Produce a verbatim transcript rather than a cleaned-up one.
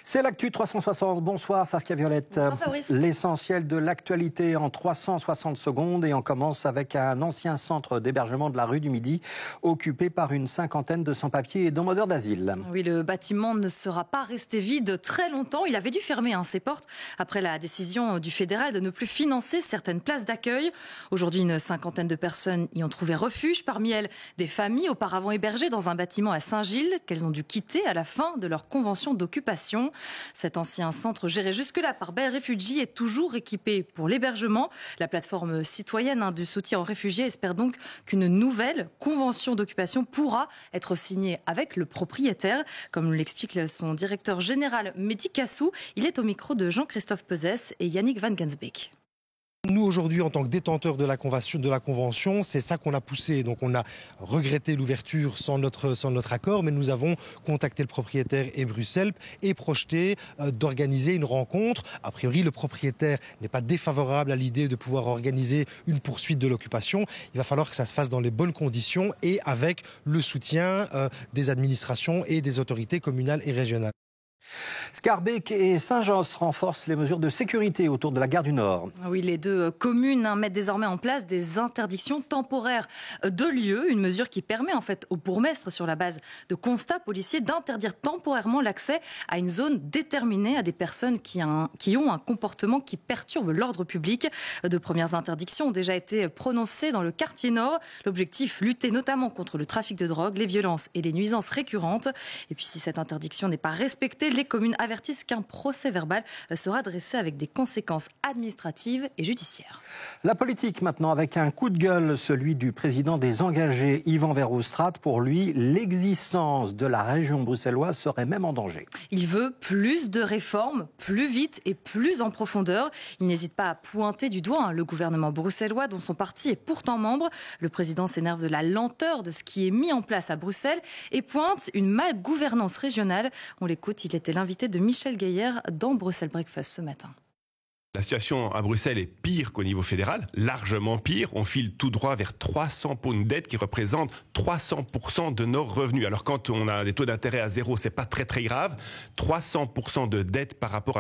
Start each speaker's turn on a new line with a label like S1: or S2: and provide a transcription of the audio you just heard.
S1: C'est l'actu trois cent soixante. Bonsoir Saskia Violette.
S2: Bonsoir Fabrice.
S1: L'essentiel de l'actualité en trois cent soixante secondes et on commence avec un ancien centre d'hébergement de la rue du Midi occupé par une cinquantaine de sans-papiers et demandeurs d'asile.
S2: Oui, le bâtiment ne sera pas resté vide très longtemps. Il avait dû fermer hein, ses portes après la décision du fédéral de ne plus financer certaines places d'accueil. Aujourd'hui, une cinquantaine de personnes y ont trouvé refuge. Parmi elles, des familles auparavant hébergées dans un bâtiment à Saint-Gilles qu'elles ont dû quitter à la fin de leur convention d'occupation. Cet ancien centre géré jusque-là par Bell Refugee est toujours équipé pour l'hébergement. La plateforme citoyenne hein, du soutien aux réfugiés espère donc qu'une nouvelle convention d'occupation pourra être signée avec le propriétaire, comme l'explique son directeur général Mehdi Kassou. Il est au micro de Jean-Christophe Pezès et Yannick Van Gensbeek.
S3: Nous, aujourd'hui, en tant que détenteurs de la convention, de la convention, c'est ça qu'on a poussé. Donc, on a regretté l'ouverture sans notre, sans notre accord, mais nous avons contacté le propriétaire et Bruxelles et projeté euh, d'organiser une rencontre. A priori, le propriétaire n'est pas défavorable à l'idée de pouvoir organiser une poursuite de l'occupation. Il va falloir que ça se fasse dans les bonnes conditions et avec le soutien euh, des administrations et des autorités communales et régionales.
S1: Scarbeck et Saint-Josse renforcent les mesures de sécurité autour de la gare du Nord.
S2: Oui, les deux communes hein, mettent désormais en place des interdictions temporaires de lieux, une mesure qui permet en fait au bourgmestre, sur la base de constats policiers, d'interdire temporairement l'accès à une zone déterminée à des personnes qui, un, qui ont un comportement qui perturbe l'ordre public. De premières interdictions ont déjà été prononcées dans le quartier Nord. L'objectif, lutter notamment contre le trafic de drogue, les violences et les nuisances récurrentes. Et puis si cette interdiction n'est pas respectée, les communes avertissent qu'un procès verbal sera dressé avec des conséquences administratives et judiciaires.
S1: La politique maintenant, avec un coup de gueule, celui du président des engagés, Yvan Verhofstadt. Pour lui, l'existence de la région bruxelloise serait même en danger.
S2: Il veut plus de réformes, plus vite et plus en profondeur. Il n'hésite pas à pointer du doigt hein, le gouvernement bruxellois dont son parti est pourtant membre. Le président s'énerve de la lenteur de ce qui est mis en place à Bruxelles et pointe une malgouvernance régionale. On l'écoute, il était l'invité de Michel Gaillard dans Bruxelles Breakfast ce matin.
S4: La situation à Bruxelles est pire qu'au niveau fédéral, largement pire. On file tout droit vers trois cents points de dette qui représentent trois cents pour cent de nos revenus. Alors quand on a des taux d'intérêt à zéro, c'est pas très très grave. trois cents pour cent de dette par rapport à